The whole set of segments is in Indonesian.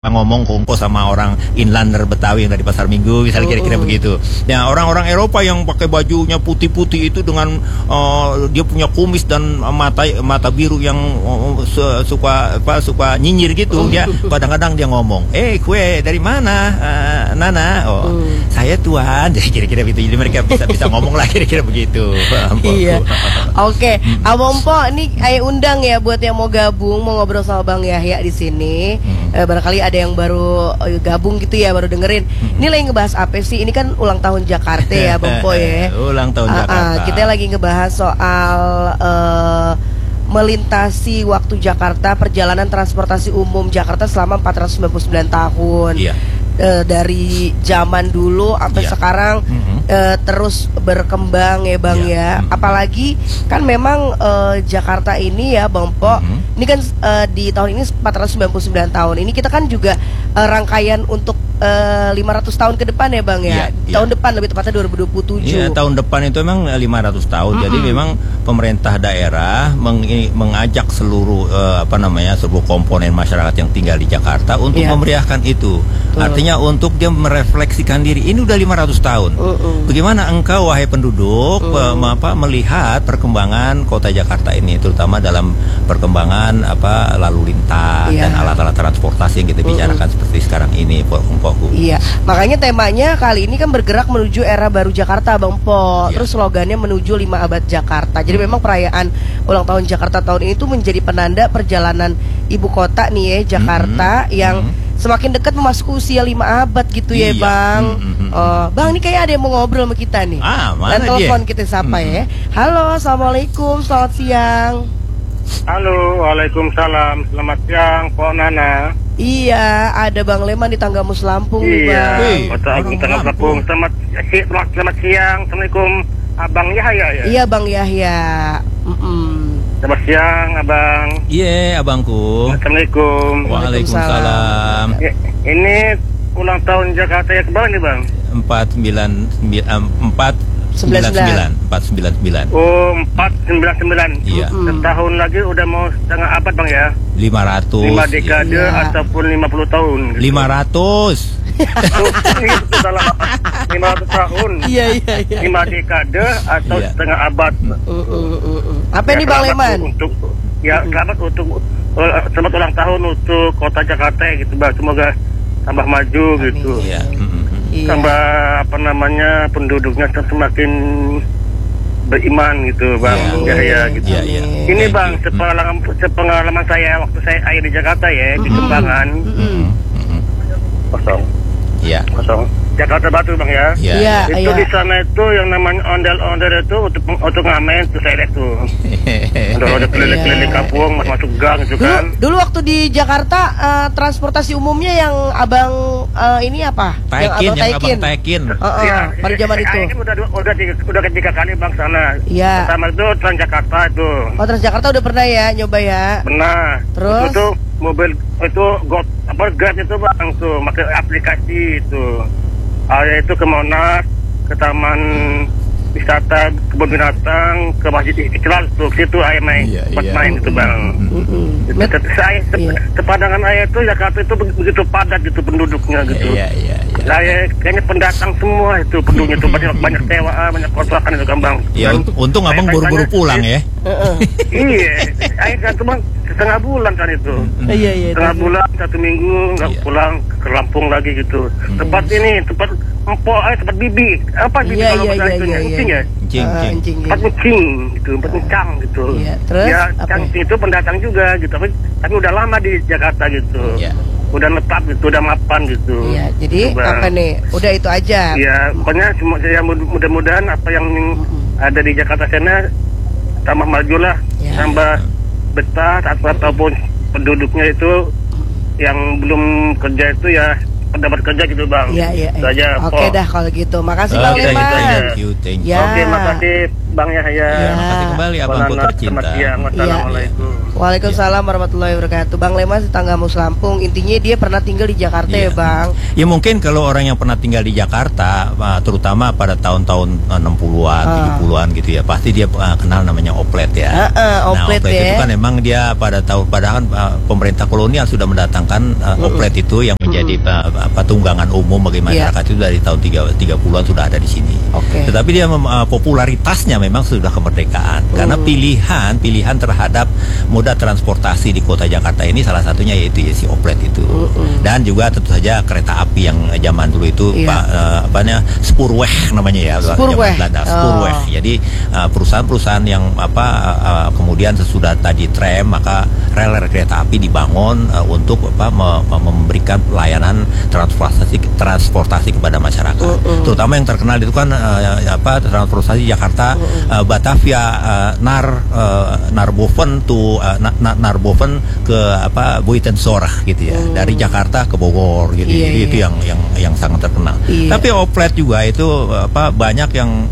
ngomong kumpul sama orang inlander Betawi yang dari Pasar Minggu, misalnya kira-kira begitu. Ya, orang-orang Eropa yang pakai bajunya putih-putih itu dengan dia punya kumis dan mata biru yang suka nyinyir gitu. Dia kadang-kadang dia ngomong, kue dari mana, Nana? Saya Tuhan. Jadi kira-kira begitu. Jadi mereka bisa ngomong lah kira-kira begitu. Iya. Oke, Abang Po, ini saya undang ya buat yang mau gabung, mau ngobrol sama Bang Yahya di sini. Barangkali ada yang baru gabung gitu ya, baru dengerin. Ini lagi ngebahas apa sih? Ini kan ulang tahun Jakarta ya, Bang Po ya. Ulang tahun Jakarta. Kita lagi ngebahas soal melintasi waktu Jakarta, perjalanan transportasi umum Jakarta selama 499 tahun. Iya. Dari zaman dulu sampai sekarang terus berkembang ya Bang ya. Apalagi kan memang Jakarta ini ya Bang Po, ini kan di tahun ini 499 tahun. Ini kita kan juga rangkaian untuk 500 tahun ke depan ya Bang ya. Tahun depan lebih tepatnya 2027. Iya, tahun depan itu memang 500 tahun. Jadi memang pemerintah daerah mengajak seluruh seluruh komponen masyarakat yang tinggal di Jakarta untuk memeriahkan itu. Artinya untuk dia merefleksikan diri. Ini udah 500 tahun. Bagaimana engkau wahai penduduk melihat perkembangan kota Jakarta ini, terutama dalam perkembangan lalu lintas dan alat-alat transportasi yang kita bicarakan seperti sekarang ini, Iya, makanya temanya kali ini kan bergerak menuju era baru Jakarta, Bang Po. Terus slogannya menuju 5 abad Jakarta. Jadi memang perayaan ulang tahun Jakarta tahun ini tuh menjadi penanda perjalanan ibu kota nih ya, Jakarta yang semakin dekat memasuki usia 5 abad gitu ya Bang. Bang, ini kayak ada yang mau ngobrol sama kita nih. Dan telepon kita sapa ya. Halo, assalamualaikum, selamat siang. Halo, waalaikumsalam, selamat siang, Pak Nana. Iya, ada Bang Leman di Tanggamus Lampung nih Bang. Kota Agung Tanggamus Lampung. Selamat siang, assalamualaikum, Abang Yahya ya. Iya Bang Yahya. Selamat siang, Abang. Iya, Abangku. Assalamualaikum. Waalaikumsalam. Ini ulang tahun Jakarta yang keberapa nih Bang? 499. Oh, 499. Iya. Setahun lagi udah mau setengah abad Bang ya. 500. 5 dekade ataupun 50 tahun. Gitu. 500. Itu dalam 500 tahun. Iya. 5 dekade atau setengah abad. Apa nih Bang Leman? Selamat untuk selamat ulang tahun untuk kota Jakarta gitu Bang. Semoga tambah maju gitu. Iya. Tambah penduduknya semakin beriman gitu Bang Yahya gitu. Ini Bang, sepengalaman saya waktu saya di Jakarta ya, di Kembangan. Kosong. Jakarta Batu Bang ya. Itu di sana itu yang namanya ondel-ondel itu untuk ngamen tuh saya lihat tuh. Ondel-ondel keliling kampung, masuk gang gitu kan. Dulu waktu di Jakarta transportasi umumnya yang Abang ini apa? Yang abang taikin. Pada zaman itu. Ini udah ketiga kali Bang sana. Iya. Pertama itu Transjakarta itu. Oh, Transjakarta udah pernah ya nyoba ya? Pernah. Terus? Itu mobil itu Grab itu Bang tuh pakai aplikasi itu. Itu ke Monas, ke Taman Wisata Kebun Binatang, ke Masjid Istiqlal tuh, situ ayah main itu Bang. Sepandangan ayah itu Jakarta itu begitu padat gitu penduduknya gitu. Saya kayaknya pendatang semua itu penduduknya itu banyak sewa, banyak kontrakan itu kan Bang. Iya, untung abang buru-buru pulang ya. Iya, ayah kan cuma setengah bulan kan itu. Setengah bulan, 1 minggu nggak pulang ke Lampung lagi gitu. Tempat empok, tempat bibi. Apa bibi kalau bahasa itunya? Kucing ya? Cing. Tempat kucing gitu, tempat kencang gitu. Terus? Ya, cangcing itu pendatang juga gitu. Tapi udah lama di Jakarta gitu. Udah netap gitu, udah mapan gitu. Iya, jadi apa nih? Udah itu aja. Iya, pokoknya saya mudah-mudahan apa yang ada di Jakarta sana tambah maju lah, tambah betah ataupun penduduknya itu yang belum kerja itu ya dapat kerja gitu bang. Iya. Itu aja. Oke dah kalau gitu. Makasih Bang Oke, Leman. thank you. Ya. Oke, makasih Bang Yahya. Ya. Makasih kembali abangku Selamat tercinta. siang. Wassalamualaikum. Waalaikumsalam warahmatullahi wabarakatuh. Bang Leman tetangga Mus Lampung. Intinya dia pernah tinggal di Jakarta ya Iya. Bang. Ya mungkin kalau orang yang pernah tinggal di Jakarta, terutama pada tahun-tahun 60-an, 70-an gitu ya, pasti dia kenal namanya oplet ya. Oplet Oplet ya. itu kan memang dia padahal pemerintah kolonial sudah mendatangkan oplet itu yang menjadi tunggangan umum bagi masyarakat itu dari tahun 30-an sudah ada di sini. Oke. Tetapi dia popularitasnya memang sudah kemerdekaan karena pilihan terhadap moda transportasi di kota Jakarta ini salah satunya yaitu si oplet itu. Dan juga tentu saja kereta api yang zaman dulu itu Spoorweg namanya ya. Spoorweg. Zaman Belanda, Spoorweg. Jadi perusahaan-perusahaan yang kemudian sesudah tadi tram maka rel kereta api dibangun untuk memberikan pelayanan transportasi kepada masyarakat. Terutama yang terkenal itu kan transportasi Jakarta Batavia Narboven Narboven ke Buitenzorg gitu ya. Dari Jakarta ke Bogor gitu. Jadi itu yang sangat terkenal. Tapi oplet juga itu banyak yang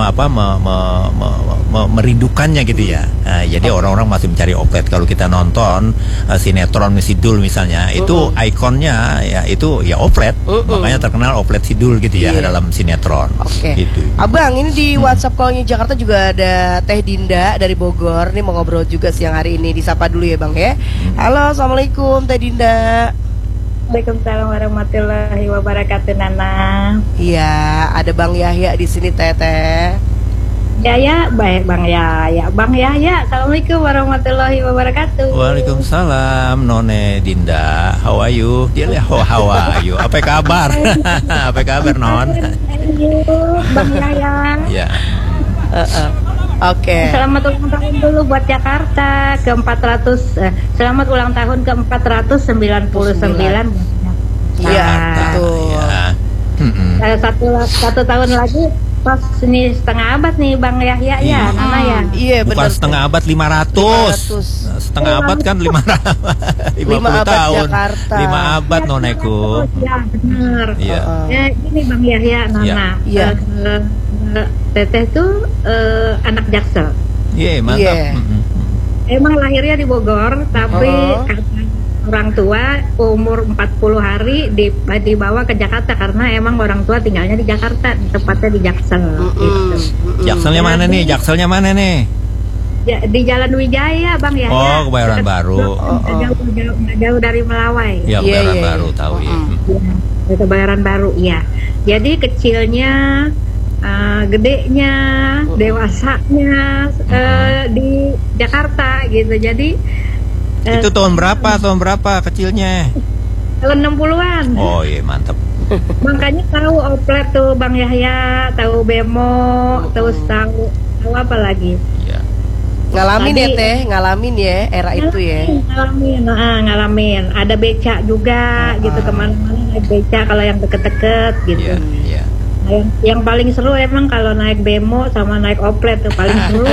merindukannya gitu ya. Jadi orang-orang masih mencari oplet. Kalau kita nonton sinetron Sidul misalnya, itu ikonnya ya itu ya oplet. Makanya terkenal oplet Sidul gitu ya dalam sinetron. Oke. Gitu. Abang, ini di WhatsApp call-nya Jakarta juga ada Teh Dinda dari Bogor. Ini mau ngobrol juga siang hari ini. Disapa dulu ya Bang ya. Halo, Assalamualaikum Teh Dinda. Waalaikumsalam warahmatullahi wabarakatuh, Nana. Iya, ada Bang Yahya di sini Teteh. Ya, baik Bang Yahya. Bang Yahya, Assalamualaikum warahmatullahi wabarakatuh. Waalaikumsalam None Dinda. How are you? Dia lihat how are you? Apa kabar? Apa kabar Non? Bang Yahya. Ya. Oke. Selamat ulang tahun dulu buat Jakarta ke 400. Selamat ulang tahun ke 499. Iya, Jakarta, betul. Ya. Satu tahun lagi pas ini setengah abad nih Bang Yahya ya, Nana ya. Iya, Bukan benar. setengah abad 500. Setengah abad kan 50 abad tahun. Jakarta. 5 abad Noneku. Ya, benar. Iya. Ya, ini Bang Yahya, Nana. Iya. Teteh tuh anak Jaksel. Iya, mantap. Iya. Emang lahirnya di Bogor, tapi karena orang tua umur 40 hari dibawa ke Jakarta karena emang orang tua tinggalnya di Jakarta, tepatnya di Jaksel. Gitu. Jakselnya mana nih? Jakselnya mana nih? Di Jalan Wijaya, Bang ya. Oh, Kebayoran Baru. Nggak jauh dari Melawai. Ya, Iya, Kebayoran iya, Baru iya. tahu ya. Di Kebayoran Baru, iya. Jadi kecilnya, gedenya, dewasanya di Jakarta gitu. Jadi Itu tahun berapa kecilnya? tahun 60-an. Oh iya, mantap. Makanya tahu oplet tuh Bang Yahya, tahu bemo, terus tahu apa lagi? Ya. Ngalamin ya Tadi- Teh, ngalamin ya era itu ya. Ngalamin. Ada beca juga gitu, kemana-mana naik beca kalau yang deket-deket gitu. Iya, iya. Nah, yang paling seru emang kalau naik bemo sama naik oplet tuh paling seru.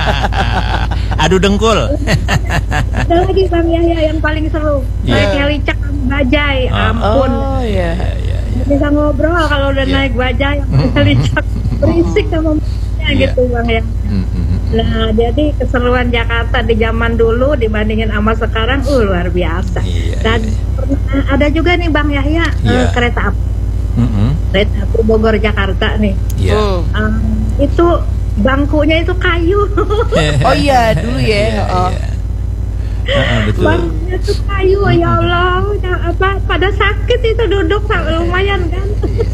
Aduh dengkul. Ada lagi Bang Yahya yang paling seru, Iya. naik helicak sama bajai, ampun. Oh iya. Iya, iya, iya. Bisa ngobrol kalau udah Iya. naik bajai sama helicak, berisik sama mobilnya Iya. gitu Bang ya. Mm-mm. Nah, jadi keseruan Jakarta di zaman dulu dibandingin sama sekarang luar biasa. Iya, Dan pernah ada juga nih Bang Yahya Iya. kereta api Mm-mm. Bogor Jakarta nih. Iya. Itu bangkunya itu kayu. Oh iya, dulu ya. Iya, iya. Betul. Bangkunya itu kayu, ya Allah. Pada sakit itu duduk lumayan kan.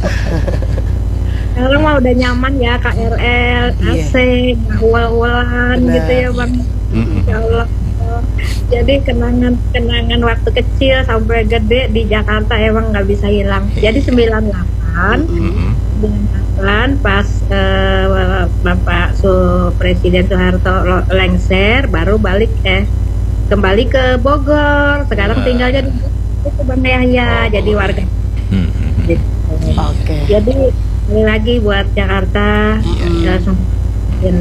Sekarang mah udah nyaman ya, KRL, AC, ual-ualan Benar. gitu ya Bang. Ya Allah. Jadi kenangan waktu kecil sampai gede di Jakarta emang nggak bisa hilang. Jadi 98 Mm-mm. pas Bapak Presiden Soeharto lengser, baru kembali ke Bogor. Sekarang tinggalnya di Bang Yahya, jadi warga. Mm-mm. Gitu. Oke. Jadi sekali lagi buat Jakarta semakin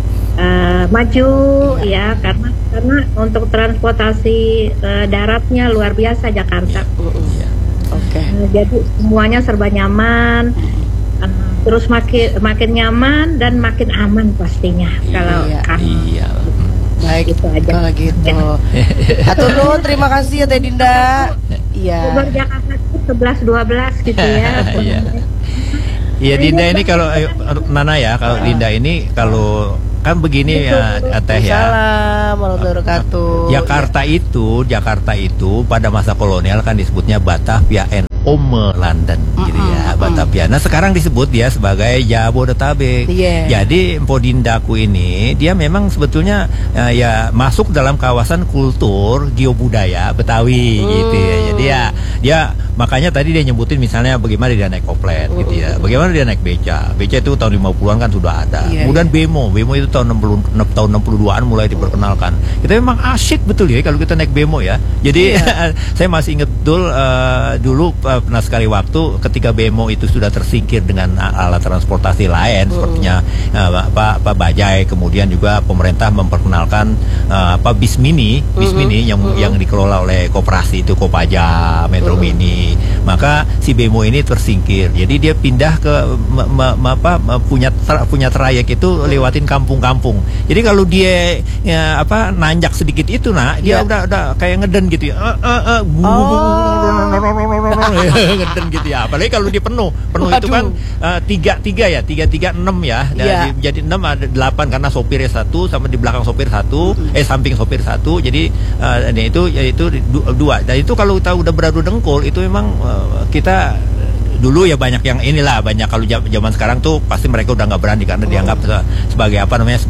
maju ya, karena untuk transportasi daratnya luar biasa Jakarta. Iya. Oke. Jadi semuanya serba nyaman. Terus makin nyaman dan makin aman pastinya kalau Iya. Baik, Gitu aja. kalau gitu. Atur nuhun, terima kasih ya Teh Dinda. Iya. Bogor Jakarta itu 11-12 gitu ya. Iya. Iya Dinda ini kalau Nana ya, kalau Dinda ini kalau kan begini ya Teh ya. Salam warahmatullahi wabarakatuh. Jakarta itu pada masa kolonial kan disebutnya Batavia and Ome London gitu ya, Batavia. Nah sekarang disebut dia sebagai Jabodetabek. Jadi Mpo Dindaku ini dia memang sebetulnya ya masuk dalam kawasan kultur geobudaya Betawi gitu ya. Jadi dia makanya tadi dia nyebutin misalnya bagaimana dia naik koplet gitu ya, bagaimana dia naik beca itu tahun 50-an kan sudah ada. Kemudian bemo itu tahun 62-an mulai diperkenalkan. Kita memang asyik betul ya kalau kita naik bemo ya. Jadi saya masih ingat dulu pernah sekali waktu ketika bemo itu sudah tersingkir dengan alat transportasi lain sepertinya bajai, kemudian juga pemerintah memperkenalkan bis mini yang dikelola oleh koperasi itu Kopaja, Metro Mini. Maka si bemo ini tersingkir. Jadi dia pindah ke punya trayek itu lewatin kampung-kampung. Jadi kalau dia nanjak sedikit itu dia udah kayak ngeden gitu ya. Ngeden gitu ya. Apalagi kalau dia penuh itu kan 3-3-6 ya. Jadi 6 ada 8 karena sopirnya 1 sama di belakang sopir 1, samping sopir 1. Jadi itu 2. Dan itu kalau kita udah beradu dengkul itu memang kita dulu ya banyak kalau zaman sekarang tuh pasti mereka udah nggak berani karena dianggap sebagai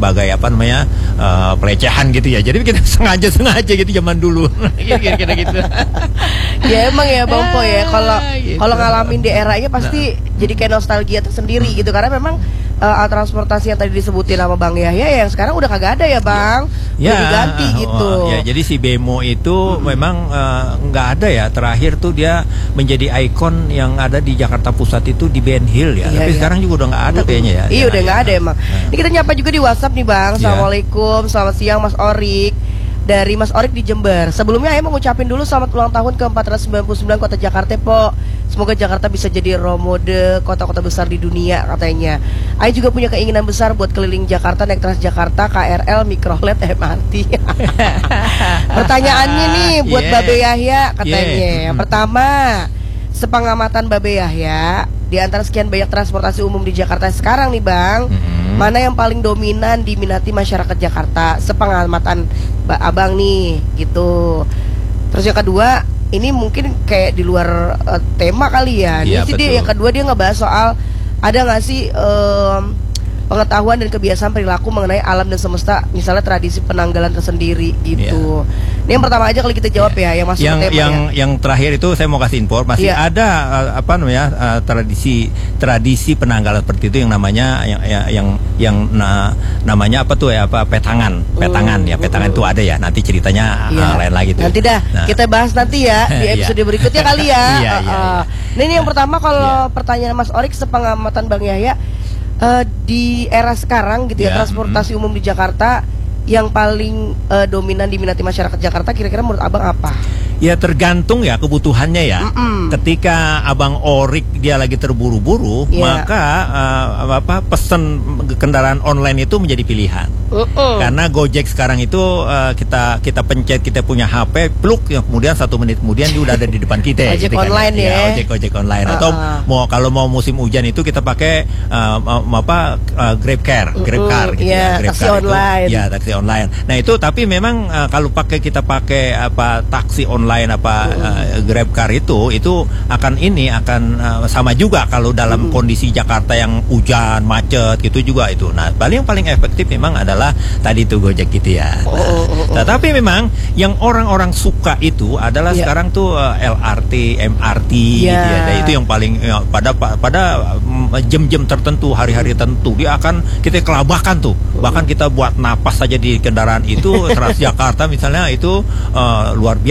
pelecehan gitu ya. Jadi kita sengaja gitu zaman dulu. Kira-kira gitu. Ya emang ya Bang Po ya, kalau ngalamin di eranya pasti jadi kayak nostalgia tersendiri gitu, karena memang transportasi yang tadi disebutin sama Bang Yahya yang sekarang udah kagak ada ya Bang, udah diganti gitu. Jadi si bemo itu memang nggak ada ya, terakhir tuh dia menjadi ikon yang ada di Jakarta Pusat itu di Ben Hill ya. Tapi sekarang juga udah nggak ada kayaknya ya. Iya udah nggak ada emang. Ini kita nyapa juga di WhatsApp nih Bang. Assalamualaikum, selamat siang Mas Orik. Dari Mas Orik di Jember. Sebelumnya saya mau ngucapin dulu selamat ulang tahun ke 499 Kota Jakarta Po. Semoga Jakarta bisa jadi role model kota-kota besar di dunia katanya. Saya juga punya keinginan besar buat keliling Jakarta naik Transjakarta, KRL, Mikrolet, MRT. Pertanyaannya nih buat Babe Yahya katanya. Yang pertama, sepengamatan Babe Yahya, di antara sekian banyak transportasi umum di Jakarta sekarang nih Bang, mana yang paling dominan diminati masyarakat Jakarta? Sepengamatan Abang nih gitu. Terus yang kedua, ini mungkin kayak di luar tema kali ya. Yang kedua dia ngebahas soal ada nggak sih pengetahuan dan kebiasaan perilaku mengenai alam dan semesta, misalnya tradisi penanggalan tersendiri gitu. Ini yang pertama aja kali kita jawab ya, yang masuk ke tema yang terakhir itu saya mau kasih info, masih ada tradisi penanggalan seperti itu yang namanya namanya petangan itu ada ya, nanti ceritanya lain lagi tuh. Nanti kita bahas nanti ya di episode berikutnya kali ya. Nah ini yang pertama, kalau pertanyaan Mas Orik, sepengamatan Bang Yahya, di era sekarang gitu ya, transportasi umum di Jakarta yang paling dominan diminati masyarakat Jakarta, kira-kira menurut Abang apa? Ya tergantung ya kebutuhannya ya. Ketika Abang Orik dia lagi terburu-buru, maka pesan kendaraan online itu menjadi pilihan. Karena Gojek sekarang itu kita pencet, kita punya HP, pluk, kemudian 1 menit kemudian dia udah ada di depan kita. Ojek online ya. Ojek online. Atau kalau mau musim hujan itu kita pakai Grab car gitu ya. Taksi online. Ya, taksi online. Nah itu tapi memang kalau kita pakai taksi online Grab car itu akan sama juga kalau dalam kondisi Jakarta yang hujan macet gitu juga itu. Nah paling efektif memang adalah tadi itu Gojek gitu ya. Tetapi memang yang orang-orang suka itu adalah sekarang tuh LRT, MRT gitu ya. Nah, itu yang paling pada jam-jam tertentu, hari-hari tertentu dia akan kita kelabakan tuh. Bahkan kita buat napas saja di kendaraan itu Transjakarta misalnya itu luar biasa kita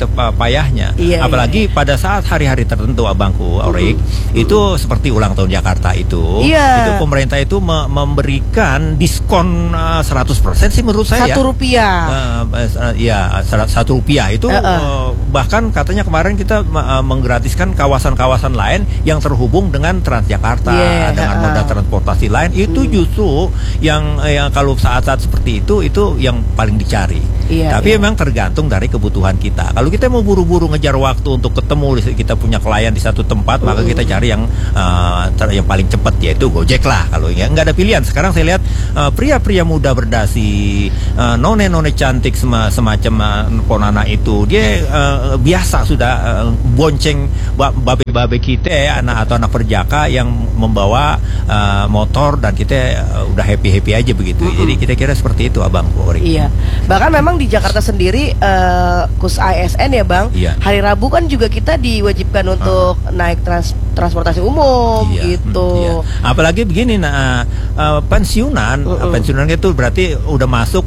payahnya. Iya, Apalagi pada saat hari-hari tertentu abangku, Aurik, itu seperti ulang tahun Jakarta itu, Iya. itu pemerintah itu memberikan diskon 100% sih menurut saya. Rp1. Ya, Rp1 itu bahkan katanya kemarin kita menggratiskan kawasan-kawasan lain yang terhubung dengan Transjakarta, dengan moda transportasi lain. Itu justru yang kalau saat-saat seperti itu yang paling dicari. Tapi memang tergantung dari kebutuhan kita. Kalau kita mau buru-buru ngejar waktu untuk ketemu, kita punya klien di satu tempat, maka kita cari yang paling cepat, yaitu Gojek lah. Kalau ya nggak ada pilihan. Sekarang saya lihat pria-pria muda berdasi, none-none cantik semacam Ponana itu, dia biasa sudah bonceng babe-babe kita, anak atau anak perjaka yang membawa motor, dan kita udah happy aja begitu. Jadi kita kira seperti itu, abang Ori. Iya. Bahkan memang di Jakarta sendiri KUS ASN ya bang. Hari Rabu kan juga kita diwajibkan untuk naik transportasi umum gitu. Apalagi begini, pensiunan itu berarti udah masuk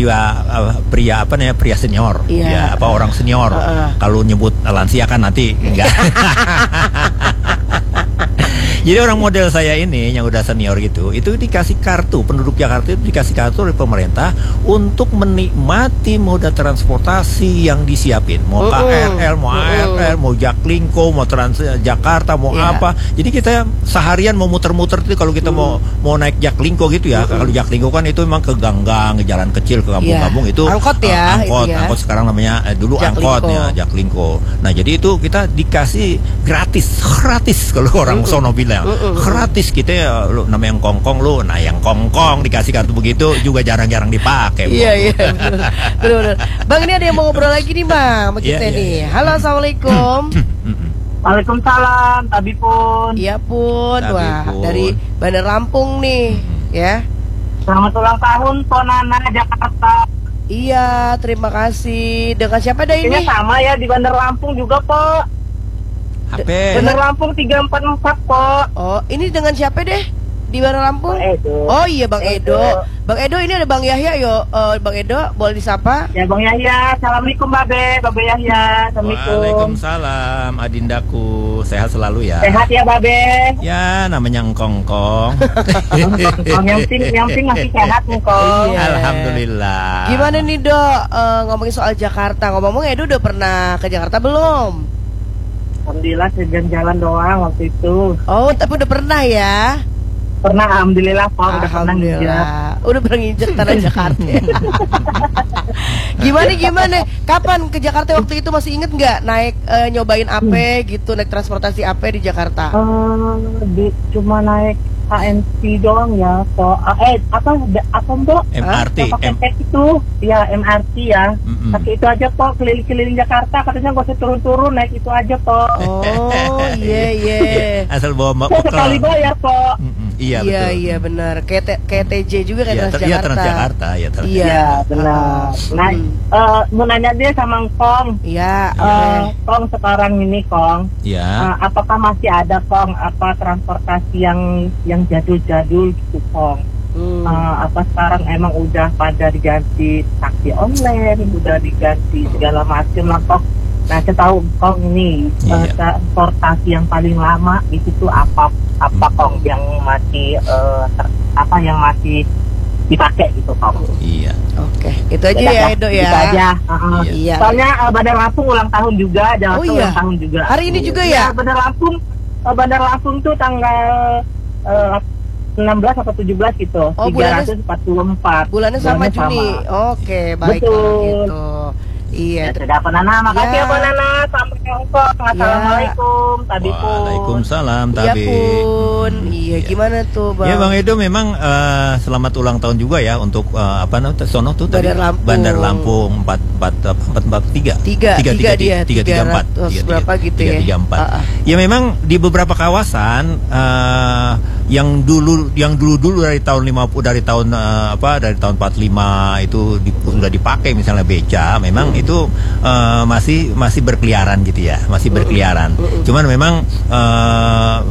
pria senior, orang senior. Kalau nyebut lansia kan nanti enggak. Jadi orang model saya ini yang udah senior gitu, itu dikasih kartu, penduduk Jakarta itu dikasih kartu oleh pemerintah untuk menikmati moda transportasi yang disiapin. Mau KRL, mau ARL, mau Jaklingko, mau Transjakarta, mau apa. Jadi kita seharian mau muter-muter itu kalau kita mau naik Jaklingko gitu ya. Kalau Jaklingko kan itu memang ke gang-gang, ke jalan kecil, ke kampung-kampung itu. Angkot ya. Angkot sekarang namanya dulu angkotnya Jaklingko. Nah, jadi itu kita dikasih gratis kalau orang sono bilang. Gratis kita, lu namanya yang kongkong, lu nah yang kongkong dikasih kartu begitu juga jarang-jarang dipakai. Iya benar. Bang, ini ada yang mau ngobrol lagi nih bang sama kita nih. Halo, assalamualaikum. Waalaikumsalam, Tabi Pun. Iya Pun. Wah, dari Bandar Lampung nih ya. Selamat ulang tahun Ponana Jakarta. Iya, terima kasih. Dengan siapa dah ini? Ini sama ya di Bandar Lampung juga, Po. Bandar Lampung 344, Po. Oh, ini dengan siapa deh? Di Bandar Lampung? Bang Edo. Oh iya, Bang Edo. Bang Edo, ini ada Bang Yahya yo. Bang Edo, boleh disapa? Ya, Bang Yahya. Assalamualaikum, Babe Yahya. Assalamualaikum. Waalaikumsalam, Adindaku. Sehat selalu ya. Sehat ya, Babe. Ya, namanya engkongkong. yang penting masih sehat, Engkong. Iya. Alhamdulillah. Gimana nih, Dok? Ngomongin soal Jakarta. Ngomong-ngomong, Edo udah pernah ke Jakarta belum? Alhamdulillah jalan-jalan doang waktu itu. Oh, tapi udah pernah ya? Pernah, alhamdulillah, Po. Udah pernah nginjak. Udah pernah nginjak tanah Jakarta. Gimana? Kapan ke Jakarta waktu itu, masih inget nggak naik nyobain apa gitu, naik transportasi apa di Jakarta? Cuma naik KMC doang ya, Po. Apa Mbok? MRT. Itu ya MRT ya. Tapi itu aja, Po, keliling-keliling Jakarta, katanya gak usah turun-turun, naik itu aja, Po. Oh iya. Asal bawa sekali bayar, Po. Iya betul. Iya benar. Kayak TJ juga kan, Transjakarta. Iya benar. Nah, mau nanya dia sama Kong. Iya. Kong sekarang ini, Kong. Iya. Apakah masih ada, Kong, transportasi yang jadul-jadul gitu, Kong? Apa sekarang emang udah pada diganti taksi online, udah diganti segala macam lah, Kong? Nah, saya tahu, Kong, ini transportasi yang paling lama itu tuh apa Kong yang masih yang masih dipakai gitu, Kong? Iya. Oke, itu aja ya, Edo ya. Itu aja. Iya. Soalnya Bandar Lampung ulang tahun juga, ulang tahun juga. Hari ini juga ya? Bandar Lampung tuh tanggal 16 atau 17 gitu. Oh, 344. Bulannya sama Juni. Oke, baik. Betul. Gitu. Iya. Sudah, Ponana. Makasih ya, Ponana. Sampai Hongkong. Assalamualaikum. Tabi Pun. Waalaikumsalam, Iya Tabi. Pun. Iya, gimana tuh, Bang? Ya, Bang Edo, memang selamat ulang tahun juga ya untuk sono tuh tadi. Bandar Lampung 443. 334. Berapa gitu ya? 334. Ya, memang di beberapa kawasan yang dulu dari tahun 50, dari tahun 45 itu sudah dipakai, misalnya beca, memang itu masih berkeliaran gitu ya, masih berkeliaran. Cuman memang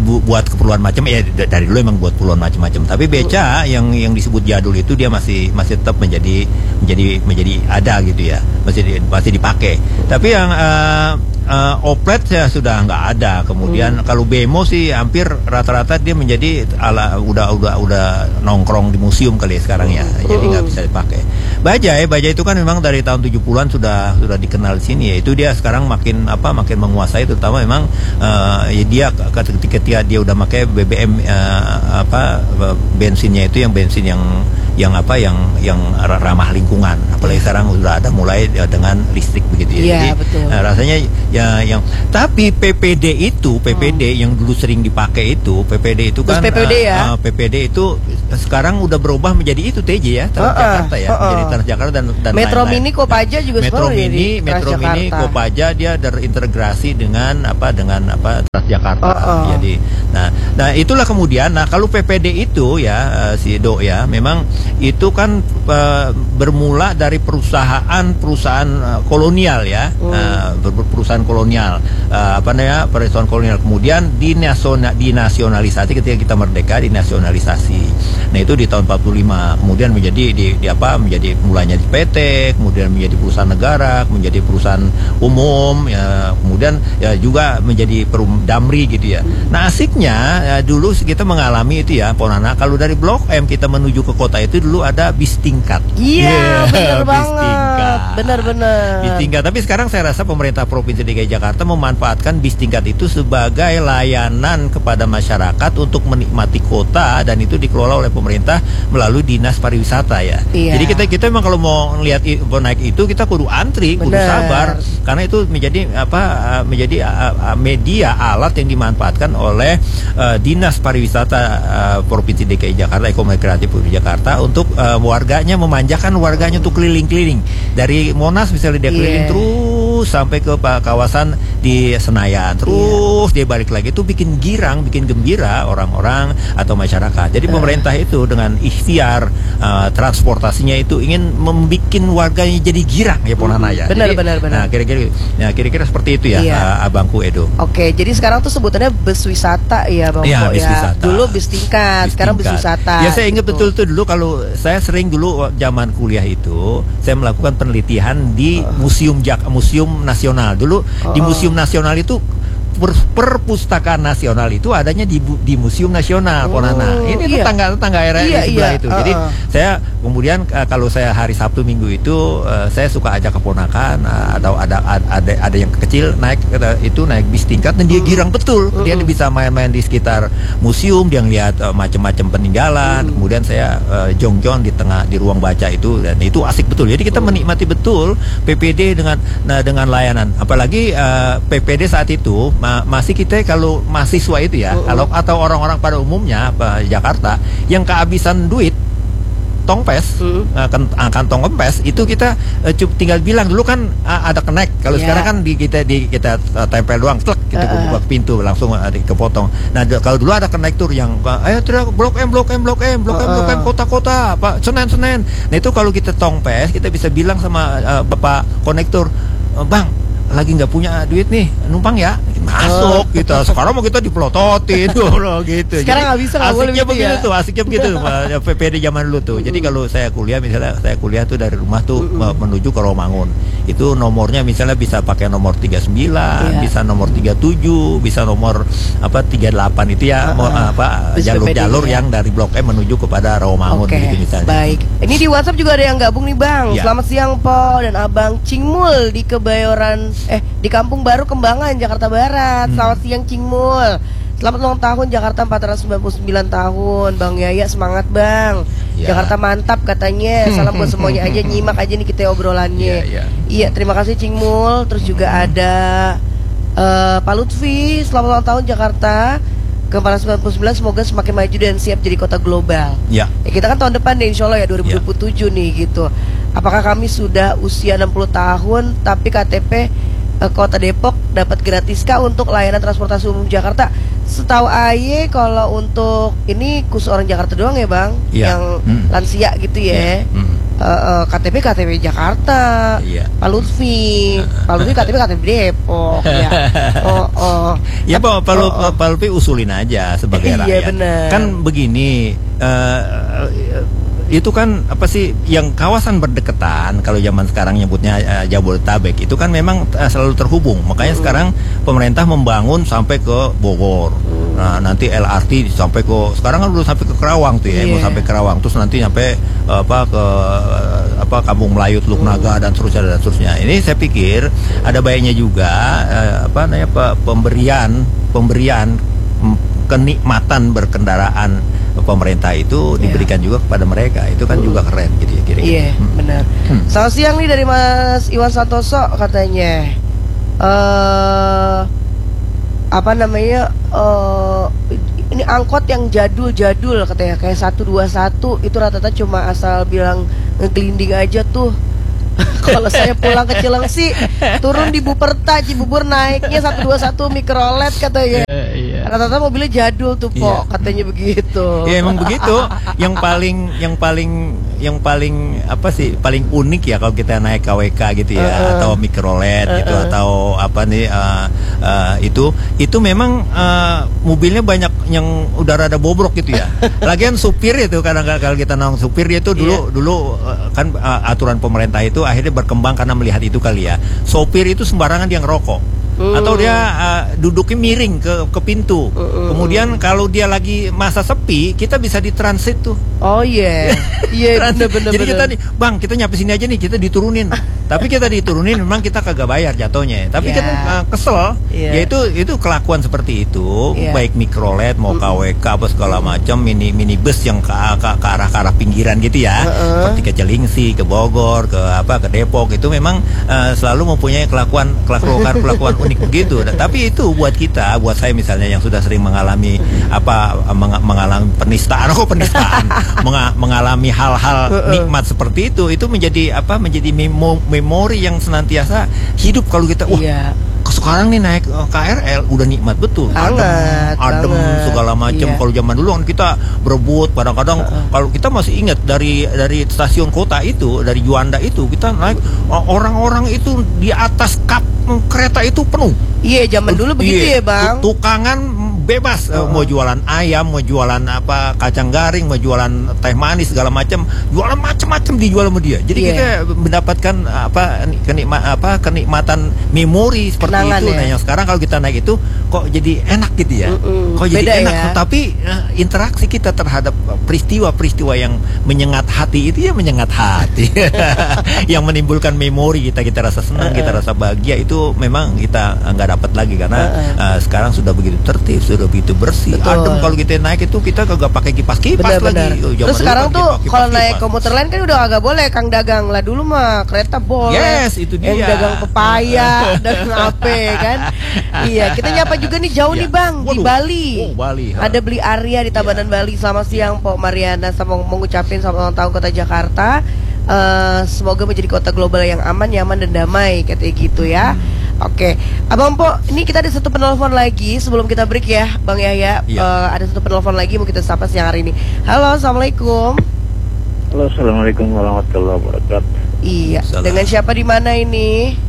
buat keperluan macam ya, dari dulu emang buat keperluan macam-macam. Tapi beca yang disebut jadul itu dia masih tetap menjadi ada gitu ya, masih dipakai. Tapi yang oplet ya sudah nggak ada. Kemudian kalau bemo sih hampir rata-rata dia menjadi udah nongkrong di museum kali ya sekarang ya. Jadi nggak bisa dipakai. Bajai itu kan memang dari tahun 70-an sudah dikenal di sini ya. Itu dia sekarang makin menguasai, terutama memang ya dia ketika dia udah pakai BBM bensinnya itu yang bensin yang ramah lingkungan. Apalagi sekarang sudah ada mulai dengan listrik begitu ya. Iya, Jadi betul. Rasanya tapi PPD yang dulu sering dipakai itu PPD itu kan PPD itu sekarang udah berubah menjadi itu TJ ya, Transjakarta ya, menjadi Transjakarta dan Metro lain-lain. Mini Kopaja juga Metro Mini Transjakarta. Kopaja dia terintegrasi dengan Transjakarta. Jadi nah itulah kemudian kalau PPD itu ya si Do ya, memang itu kan bermula dari perusahaan kolonial ya, perusahaan kolonial perusahaan kolonial, kemudian dinasionalisasi ketika kita merdeka, dinasionalisasi. Nah itu di tahun 45 kemudian menjadi menjadi mulanya di PT, kemudian menjadi perusahaan negara, menjadi perusahaan umum ya, kemudian ya juga menjadi Damri gitu ya. Nah asiknya dulu kita mengalami itu ya Ponana, kalau dari Blok M kita menuju ke kota itu dulu ada bis tingkat. Iya, benar banget. Benar. Bis tingkat. Tapi sekarang saya rasa pemerintah Provinsi DKI Jakarta memanfaatkan bis tingkat itu sebagai layanan kepada masyarakat untuk menikmati kota, dan itu dikelola oleh pemerintah melalui Dinas Pariwisata ya. Iya. Jadi kita memang kalau mau lihat naik itu kita kudu antri, kudu sabar, karena itu menjadi media alat yang dimanfaatkan oleh Dinas Pariwisata Provinsi DKI Jakarta, Ekonomi Kreatif Provinsi Jakarta, untuk warganya, memanjakan warganya untuk keliling-keliling dari Monas misalnya dia keliling terus sampai ke kawasan di Senayan, terus dia balik lagi, itu bikin gembira orang-orang atau masyarakat. Jadi pemerintah itu dengan ikhtiar transportasinya itu ingin membuat warganya jadi girang ya Ponana ya. Benar. Nah kira-kira seperti itu ya, abangku Edo. Oke, jadi sekarang tuh sebutannya bus wisata ya Bang Po bis wisata. Dulu bis tingkat, sekarang bus wisata. Ya saya ingat gitu. betul tuh dulu, kalau saya sering dulu zaman kuliah itu saya melakukan penelitian di Museum Nasional. Dulu di Museum Nasional itu perpustakaan nasional itu adanya di Museum Nasional Ponana. Ini tetangga area sebelah itu. Jadi saya kemudian kalau saya hari Sabtu Minggu itu saya suka ajak keponakan atau ada yang kecil naik bis tingkat, dan dia girang betul. Dia bisa main-main di sekitar museum, dia ngeliat macam-macam peninggalan. Kemudian saya jong-jong di ruang baca itu, dan itu asik betul. Jadi kita menikmati betul PPD dengan layanan. Apalagi PPD saat itu masih kita kalau mahasiswa itu ya, atau orang-orang pada umumnya Jakarta yang kehabisan duit tongpes, kantong kempes itu kita tinggal bilang. Dulu kan ada connect, kalau sekarang kan kita tempel doang, klek, kita buka pintu langsung kepotong. Nah kalau dulu ada konektor yang teriak Blok M kota-kota Pak Senen. Nah itu kalau kita tongpes kita bisa bilang sama bapak konektor, Bang lagi nggak punya duit nih, numpang ya, masuk gitu. Sekarang mau kita dipelototin dulu gitu. Sekarang nggak bisa, nggak boleh begitu tuh, asiknya begitu PPD zaman dulu tuh. Jadi kalau saya kuliah, misalnya saya kuliah tuh dari rumah tuh menuju ke Romangun, itu nomornya misalnya bisa pakai nomor 39, bisa nomor 37, bisa nomor 38 itu ya, jalur-jalur yang dari Blok M menuju kepada Romangun gitu misalnya. Baik. Ini di WhatsApp juga ada yang gabung nih Bang. Selamat siang Po dan Abang Cingmul di Kebayoran di Kampung Baru Kembangan Jakarta Barat. Selamat siang Cingmul. Selamat ulang tahun Jakarta 499 tahun. Bang Yaya semangat Bang. Jakarta mantap katanya. Salam buat semuanya aja, nyimak aja nih kita obrolannya. Iya, terima kasih Cingmul. Terus juga ada Pak Lutfi, selamat ulang tahun Jakarta ke-499, semoga semakin maju dan siap jadi kota global. Kita kan tahun depan deh insya Allah ya 2027 nih gitu. Apakah kami sudah usia 60 tahun tapi KTP Kota Depok dapat gratiskah untuk layanan transportasi umum Jakarta? Setahu Aye kalau untuk ini khusus orang Jakarta doang ya Bang, yang lansia gitu ya. KTP Jakarta, Iya. Pak Lutfi KTP Depok, ya. Ya Pak Lutfi usulin aja sebagai Iya, rakyat. bener. Kan begini, itu kan apa sih yang kawasan berdekatan, kalau zaman sekarang nyebutnya Jabodetabek, itu kan memang selalu terhubung. Makanya sekarang pemerintah membangun sampai ke Bogor. Nah, nanti LRT sampai ke, sekarang kan udah sampai ke Kerawang tuh ya, mau sampai Kerawang, terus nanti sampai ke Kampung Melayu, Teluk Naga dan seterusnya. Ini saya pikir ada baiknya juga pemberian kenikmatan berkendaraan pemerintah itu diberikan juga kepada mereka. Itu kan juga keren gitu ya kira-kira. Iya, benar. Selamat siang nih dari Mas Iwan Santoso katanya. Ini angkot yang jadul-jadul katanya, kayak 121 itu rata-rata cuma asal bilang ngeglinding aja tuh. Kalau saya pulang ke Cilengsi, turun di Buperta Cibubur, naiknya 121 Mikrolet katanya. Rata-rata mobilnya jadul tuh, Po, katanya begitu. Ya emang begitu. Yang paling apa sih? Paling unik ya kalau kita naik KWK gitu ya, atau Mikrolet gitu, atau apa nih itu memang mobilnya banyak yang udah rada bobrok gitu ya. Lagian supir itu kadang-kadang kalau kita nongkrong supir dia itu dulu kan aturan pemerintah itu akhirnya berkembang karena melihat itu kali ya. Sopir itu sembarangan dia ngerokok. Atau dia duduknya miring ke pintu. Kemudian kalau dia lagi masa sepi, kita bisa ditransit tuh. Oh iya. Iya, bener. Jadi kita nih, Bang, kita nyampe sini aja nih, kita diturunin. Tapi kita diturunin memang kita kagak bayar jatuhnya. Tapi kita kesel. Ya itu kelakuan seperti itu, baik Mikrolet mau KWK apa segala macam, minibus yang ke arah pinggiran gitu ya. Seperti ke Cilengsi, ke Bogor, ke Depok, itu memang selalu mempunyai kelakuan unik begitu. Tapi itu buat kita, buat saya misalnya yang sudah sering mengalami mengalami penistaan, mengalami hal-hal nikmat seperti itu menjadi memori yang senantiasa hidup kalau kita sekarang nih naik KRL udah nikmat betul, adem segala macam. Kalau zaman dulu kan kita berebut kadang-kadang, kalau kita masih ingat dari stasiun kota itu, dari Juanda itu kita naik, orang-orang itu di atas kap kereta itu penuh. Iya, zaman dulu begitu ya, Bang. Tukangan bebas, mau jualan ayam, mau jualan kacang garing, mau jualan teh manis segala macam, jualan macam-macam dijual sama dia. Jadi kita mendapatkan kenikmatan memori seperti itu. Nah, yang sekarang kalau kita naik itu kok jadi enak gitu ya. Kok jadi beda enak, tapi interaksi kita terhadap peristiwa-peristiwa yang menyengat hati itu menyengat hati. Yang menimbulkan memori kita rasa senang, kita rasa bahagia, itu memang kita nggak dapat lagi karena sekarang sudah begitu tertib, sudah begitu bersih. Adem kalau kita naik itu kita kagak pakai kipas lagi. Terus sekarang tuh kalau naik komuter lain kan udah agak boleh, Kang Dagang. Lah dulu mah kereta boleh. Yes, itu dia. Yang dagang pepaya, dagang apa kan. Iya, kita nyapa juga nih jauh nih, Bang. Di Bali. Bali. Ada Beli Arya di Tabanan Bali. Selamat siang, Pok Mariana, sama mengucapin selamat ulang tahun Kota Jakarta. Semoga menjadi kota global yang aman, nyaman dan damai, katanya gitu ya. Oke, Abang Po, ini kita ada satu penelpon lagi sebelum kita break ya, Bang Yahya. Ada satu penelpon lagi mau kita sapa siang hari ini. Halo, assalamualaikum. Halo, assalamualaikum warahmatullahi wabarakatuh. Iya, dengan siapa di mana ini?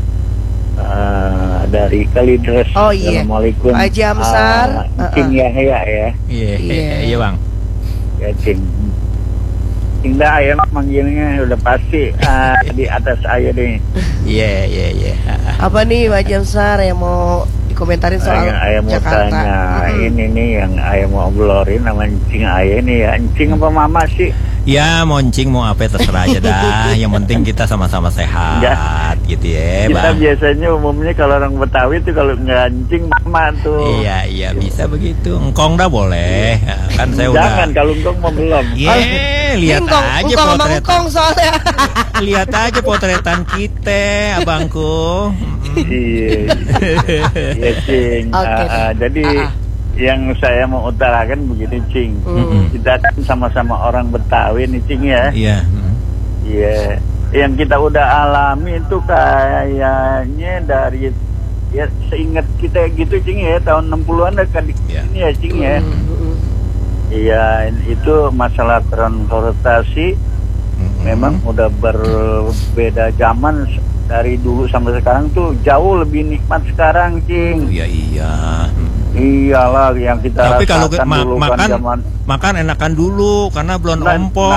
Dari Kalideres. Oh iya. Assalamualaikum. Pak Haji Amsar. Cing Yahya ya. Iya Bang. Ya Cing. Indah ayah manggilnya udah pasti di atas ayah deh. Iya. Apa nih Pak Haji Amsar yang mau dikomentarin soal ayah mau Jakarta? Tanya, ini nih yang ayah mau obrolin sama Encing ayah nih ya. Encing apa mama sih? Ya, moncing mau apa terserah aja dah. Yang penting kita sama-sama sehat gitu ya, Kita Bang. biasanya umumnya kalau orang Betawi tuh kalau nggak encing mama tuh. Iya bisa begitu. Engkong dah boleh. Kan saya Jangan, kalau engkong mau belum. Lihat aja potret. Engkong soalnya. Lihat aja potretan kita, abangku. Iya, Cing. Jadi yang saya mau utarakan begini, Cing. Kita kan sama-sama orang Betawi nih, Cing ya. Iya. Iya. Yang kita udah alami itu kayaknya dari seingat kita gitu, Cing ya, tahun 60-an kan ini ya, Cing ya. Iya, itu masalah transportasi memang udah berbeda zaman dari dulu sampai sekarang tuh jauh lebih nikmat sekarang, Cing. Iya iya. Iyalah yang kita Tapi kalau rasakan dulu kan makan zaman makan enakan dulu karena belum ompong.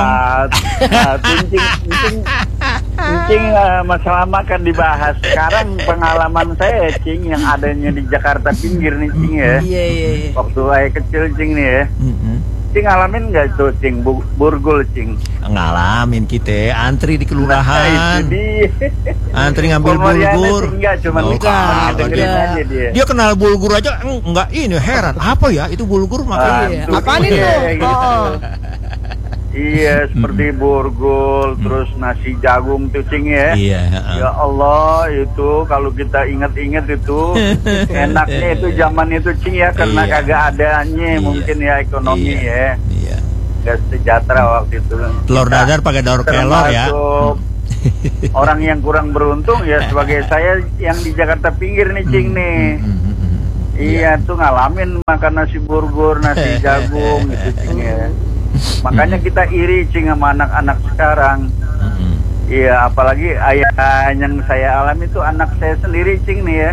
Cing, masalah makan dibahas. Sekarang pengalaman saya, Cing, yang adanya di Jakarta pinggir nih, Cing ya. Iya. Waktu saya kecil, Cing nih ya. Cing ngalamin nggak tuh, Cing, burgul, Cing? Ngalamin kita antri di kelurahan. Itu dia. Antri ngambil Formaliannya bulgur. sih enggak, cuman dengerin aja dia. Dia kenal bulgur aja enggak ini heran. Apa ya itu bulgur makanya. Tuh, Apaan iya, itu? gitu. Oh. Iya, seperti burgul, terus nasi jagung tuh, Cing ya. Iya, Ya Allah, itu kalau kita ingat-ingat itu enaknya itu zaman itu, Cing ya, karena Iya. kagak adanya Iya. mungkin ya ekonomi ya. Iya. Gak sejahtera waktu itu. Telur dadar pakai daur kelor ya. Termasuk orang yang kurang beruntung ya sebagai saya yang di Jakarta pinggir nih, Cing nih. Iya tuh ngalamin makan nasi burgur, nasi jagung gitu, Cing ya. Makanya kita iri, Cing, sama anak-anak sekarang. Iya, apalagi ayah yang saya alami itu anak saya sendiri, Cing nih ya.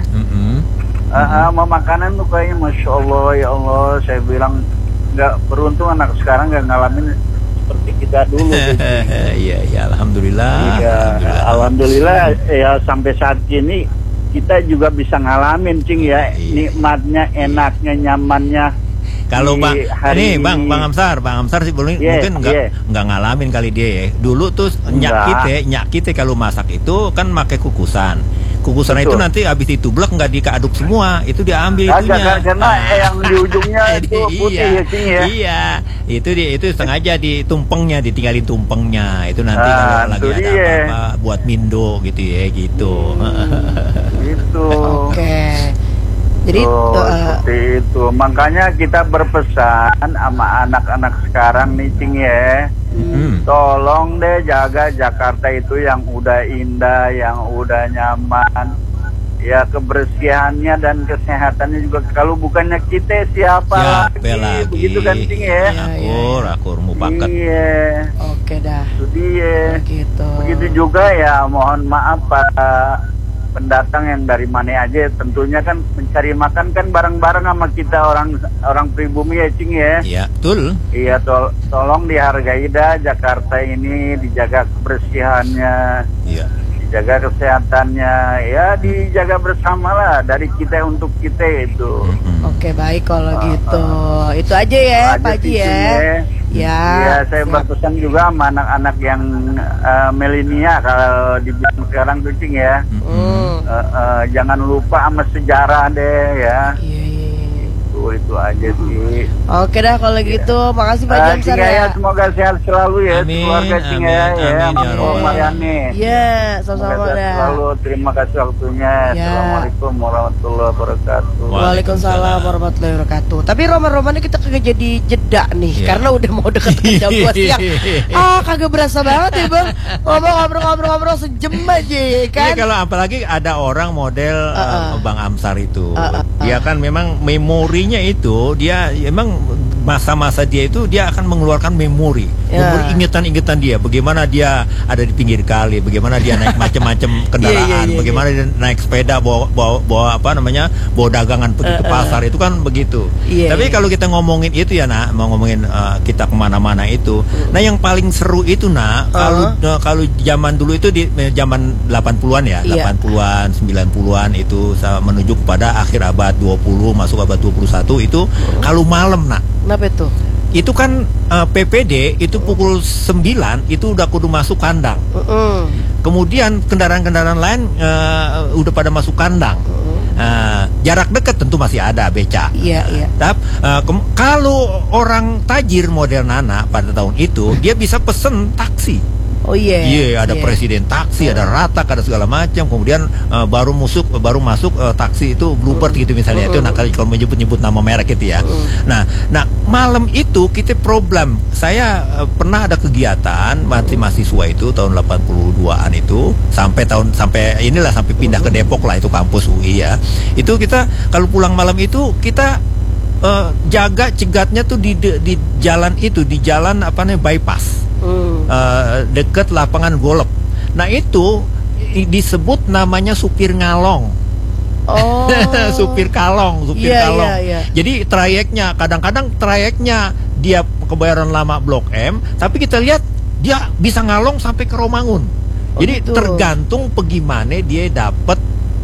Mau makanan tuh kayaknya Masya Allah, ya Allah. Saya bilang nggak beruntung anak sekarang nggak ngalamin seperti kita dulu. Iya, iya, alhamdulillah. Iya, alhamdulillah ya sampai saat ini kita juga bisa ngalamin, Cing ya, Iya. nikmatnya, enaknya, nyamannya. Kalau di Bang, hari ini Bang Amsar sih mungkin nggak ngalamin kali dia ya. Dulu tuh nyak kita kalau masak itu kan pakai kukusan. Kukusan itu nanti habis ditublek nggak dikeaduk semua, itu diambil itunya. Karena yang di ujungnya itu putih ya, Cing ya. Iya, itu sengaja ditumpengnya, ditinggalin tumpengnya. Itu nanti kalau lagi ada apa-apa buat mindo gitu ya, gitu. Gitu. Oke. Jadi seperti itu. Makanya kita berpesan sama anak-anak sekarang nih, Cing ya. Tolong deh jaga Jakarta itu yang udah indah, yang udah nyaman. Ya kebersihannya dan kesehatannya juga. Kalau bukannya kita siapa lagi? Begitu kan, Cing ya. Akur mupakat. Iya. Oke dah. Itu dia. Gitu. Begitu juga ya, mohon maaf Pak pendatang yang dari mana aja, tentunya kan mencari makan kan bareng-bareng sama kita orang pribumi ya, Cing ya. Iya, betul. Iya, tolong dihargai dah Jakarta ini, dijaga kebersihannya, iya, dijaga kesehatannya, ya dijaga bersama lah dari kita untuk kita itu. Oke, baik kalau gitu. Itu aja ya, Pak Haji ya. Ya, saya berpesan juga sama anak-anak yang milenial kalau dibilang sekarang tuh, Cing ya. Jangan lupa sama sejarah deh ya. Itu aja sih. Oke dah kalau gitu. Makasih Pak Haji Amsar ya. Semoga sehat selalu ya. Amin, Keluarga Cing ya. Iya, sama-sama dah. Selalu terima kasih waktunya. Assalamualaikum warahmatullahi wabarakatuh. Waalaikumsalam warahmatullahi wabarakatuh. Tapi roman-romannya kita kagak jadi jeda nih, karena udah mau deket jam 2 siang. Kagak berasa banget ya Bang. Ngobrol-ngobrol sejam aja kan. Iya, kalau apalagi ada orang model Bang Amsar itu. Dia kan memang memorinya itu, dia emang masa-masa dia itu dia akan mengeluarkan memori ingatan-ingatan dia, bagaimana dia ada di pinggir kali, bagaimana dia naik macam-macam kendaraan, bagaimana dia naik sepeda bawa apa namanya, bawa dagangan pergi ke pasar, itu kan begitu. Tapi kalau kita ngomongin itu ya mau ngomongin kita kemana-mana itu, nah yang paling seru itu kalau zaman dulu itu di zaman 80-an ya, 80-an 90-an itu menuju kepada akhir abad 20 masuk abad 21 itu kalau malam Kenapa itu? Itu kan PPD itu pukul 9 itu udah kudu masuk kandang. Kemudian kendaraan-kendaraan lain udah pada masuk kandang. Jarak dekat tentu masih ada beca. Tapi kalau orang tajir model Nana pada tahun itu dia bisa pesen taksi. Ada presiden taksi, ada ratak, ada segala macam. Kemudian baru masuk taksi itu Bluebird gitu misalnya. Itu kalau menyebut nama merek itu ya. Nah malam itu kita problem. Saya pernah ada kegiatan mahasiswa itu tahun 82-an itu sampai pindah ke Depok lah, itu kampus UI ya. Itu kita kalau pulang malam itu kita jaga cegatnya tuh di jalan itu, di jalan apa namanya bypass. dekat lapangan golf. Nah itu disebut namanya supir ngalong. Oh. supir kalong. Jadi trayeknya, kadang-kadang trayeknya dia Kebayoran Lama Blok M, tapi kita lihat dia bisa ngalong sampai ke Romangun. Jadi gitu. tergantung bagaimana dia dapat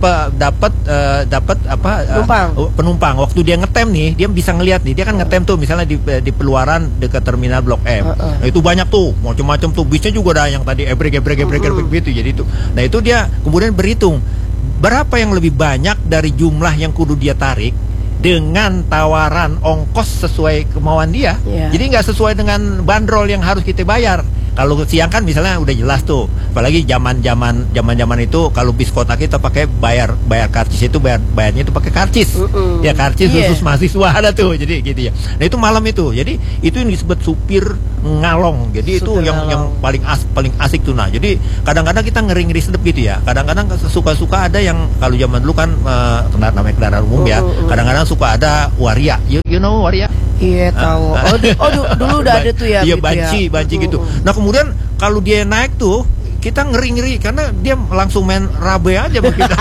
penumpang. Waktu dia ngetem nih, dia bisa ngelihat nih, dia kan ngetem tuh misalnya di peluaran dekat terminal Blok M. Nah, itu banyak tuh, macam-macam tuh, bisnya juga ada yang tadi ebrek gitu. Jadi itu. Nah, itu dia kemudian berhitung berapa yang lebih banyak dari jumlah yang kudu dia tarik dengan tawaran ongkos sesuai kemauan dia. Jadi nggak sesuai dengan bandrol yang harus kita bayar. Kalau siang kan misalnya udah jelas tuh, apalagi zaman itu kalau bis kota kita pakai bayar karcis itu bayarnya itu pakai karcis. Ya karcis khusus mahasiswa ada tuh. Jadi gitu ya. Nah, itu malam itu. Jadi itu yang disebut supir ngalong. Jadi itu yang paling asik tuh. Nah, jadi kadang-kadang kita ngeri sedep gitu ya. Kadang-kadang suka-suka ada yang kalau zaman dulu kan namanya kendaraan umum ya. Kadang-kadang suka ada waria. You know waria? Iya tahu. Dulu udah ada tuh ya. Iya banci gitu. Nah kemudian kalau dia naik tuh kita ngeri karena dia langsung main rabe aja sama kita.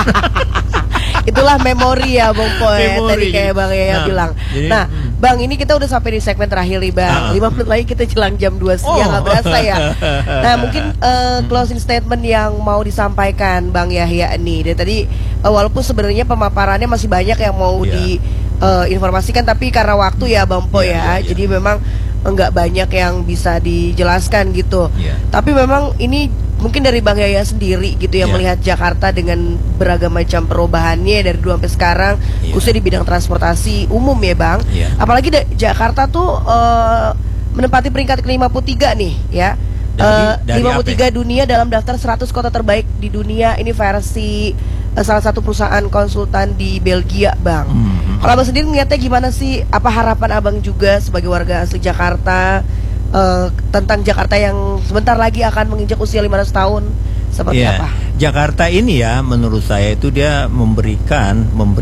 Itulah memori ya Bang Poy. Tadi kayak Bang Yaya bilang. Nah Bang, ini kita udah sampai di segmen terakhir nih Bang. 5 menit lagi kita jelang jam 2 siang, nggak berasa ya. Nah mungkin closing statement yang mau disampaikan Bang Yahya nih. Dan tadi walaupun sebenarnya pemaparannya masih banyak yang mau informasikan, tapi karena waktu ya Bang Poy ya. Jadi memang enggak banyak yang bisa dijelaskan gitu. Tapi memang ini mungkin dari Bang Yaya sendiri gitu ya, melihat Jakarta dengan beragam macam perubahannya dari dulu sampai sekarang, khususnya di bidang transportasi umum ya Bang. Apalagi Jakarta tuh menempati peringkat ke-53 nih ya. Dari 53 dunia dalam daftar 100 kota terbaik di dunia. Ini versi salah satu perusahaan konsultan di Belgia Bang. Kalau Abang sendiri ngeliatnya gimana sih? Apa harapan Abang juga sebagai warga asli Jakarta tentang Jakarta yang sebentar lagi akan menginjak usia 500 tahun? Seperti apa? Jakarta ini ya menurut saya itu dia memberikan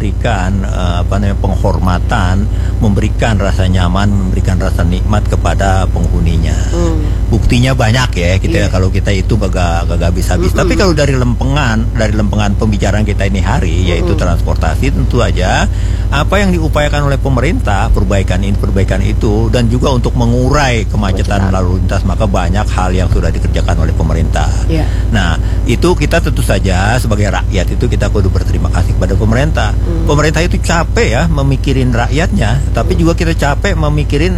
penghormatan, memberikan rasa nyaman, memberikan rasa nikmat kepada penghuninya. Buktinya banyak ya kita kalau kita itu gak habis-habis. Tapi kalau dari lempengan pembicaraan kita ini hari yaitu transportasi, tentu aja apa yang diupayakan oleh pemerintah, perbaikan itu dan juga untuk mengurai kemacetan lalu lintas, maka banyak hal yang sudah dikerjakan oleh pemerintah. Nah, itu kita tentu saja sebagai rakyat itu kita kudu berterima kasih kepada pemerintah. Pemerintah itu capek ya memikirin rakyatnya, tapi juga kita capek memikirin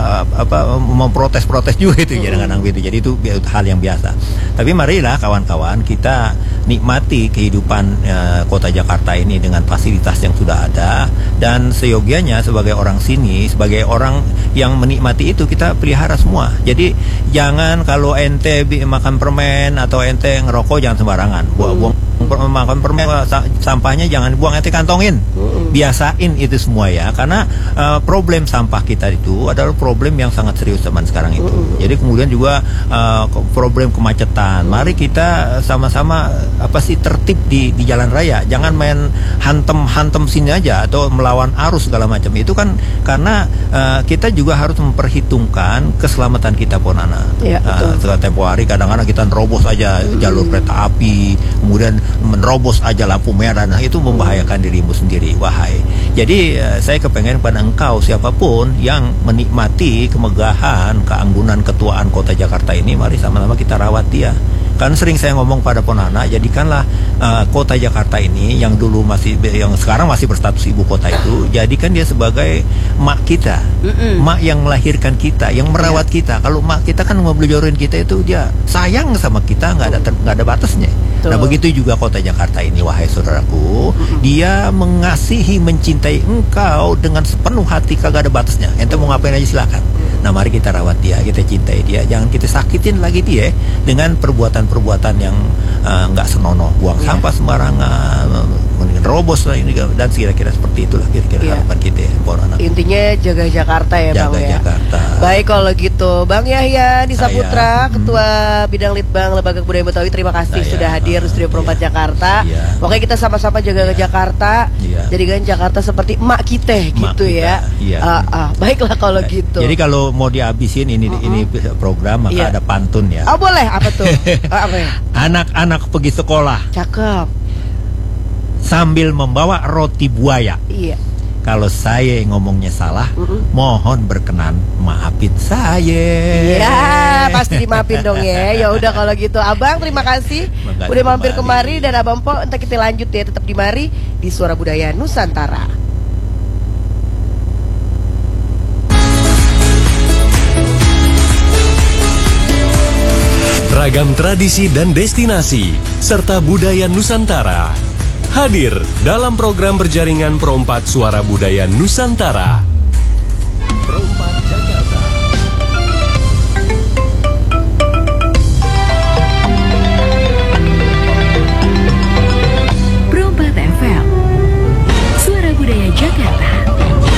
memprotes juga itu kadang-kadang gitu. Jadi itu hal yang biasa. Tapi marilah kawan-kawan kita nikmati kehidupan kota Jakarta ini dengan fasilitas yang sudah ada, dan seyogianya sebagai orang sini, sebagai orang yang menikmati itu kita pelihara semua. Jadi jangan kalau ente makan permen atau ente ngerokok jangan sembarangan. Buang makan permen, sampahnya jangan buang, ente kantongin. Biasain itu semua ya, karena problem sampah kita itu adalah problem yang sangat serius zaman sekarang itu. Jadi kemudian juga problem kemacetan. Mari kita sama-sama tertib di jalan raya. Jangan main hantem sini aja atau melawan arus segala macam. Itu kan karena kita juga harus memperhitungkan keselamatan kita Ponana. Setelah tempo hari kadang-kadang kita nerobos aja jalur kereta api, kemudian menerobos aja lampu merah. Nah itu membahayakan dirimu sendiri, wahai. Jadi saya kepengen pada engkau siapapun yang menikmati kemegahan, keanggunan, ketuaan kota Jakarta ini, mari sama-sama kita rawat dia. Kan sering saya ngomong pada Ponana, jadikanlah kota Jakarta ini yang sekarang masih berstatus ibu kota itu, jadikan dia sebagai mak kita, mak yang melahirkan kita, yang merawat kita. Kalau mak kita kan ngebelijorin kita itu, dia sayang sama kita, nggak ada batasnya. Nah begitu juga kota Jakarta ini, wahai saudaraku, dia mengasihi, mencintai engkau dengan sepenuh hati, kagak ada batasnya. Ente mau ngapain aja silakan. Nah mari kita rawat dia, kita cintai dia, jangan kita sakitin lagi dia dengan perbuatan yang nggak senonoh, buang sampah sembarangan, robos ini dan kira-kira seperti itulah kira-kira harapan kita. Intinya jaga Jakarta ya Bang ya. Jaga Jakarta. Baik kalau gitu, Bang Yahya di Saputra, Ketua Bidang Litbang Lembaga Kebudayaan Betawi, terima kasih sudah hadir di Studio Perempat Jakarta. Pokoknya kita sama-sama jaga ke Jakarta, jadikan Jakarta seperti emak kita gitu ya. Baiklah kalau gitu. Jadi kalau mau dihabisin ini program maka ada pantun ya. Oh boleh, apa tuh? Apa ya? Anak-anak pergi sekolah. Cakep. Sambil membawa roti buaya. Iya. Kalau saya ngomongnya salah, mohon berkenan maafin saya. Ya, pasti dimaafin dong ya. Ya udah kalau gitu, Abang terima kasih udah mampir kemari, dan Abang Po entar kita lanjut ya, tetap di mari di Suara Budaya Nusantara. Ragam tradisi dan destinasi serta budaya Nusantara hadir dalam program berjaringan Perompak Suara Budaya Nusantara.